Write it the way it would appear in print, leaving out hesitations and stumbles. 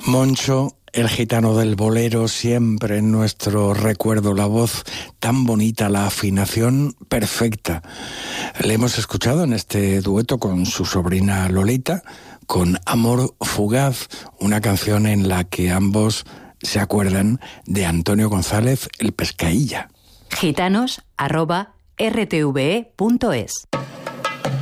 Moncho, el gitano del bolero, siempre en nuestro recuerdo, la voz tan bonita, la afinación perfecta. Le hemos escuchado en este dueto con su sobrina Lolita, con Amor Fugaz, una canción en la que ambos se acuerdan de Antonio González, el Pescailla. gitanos@rtve.es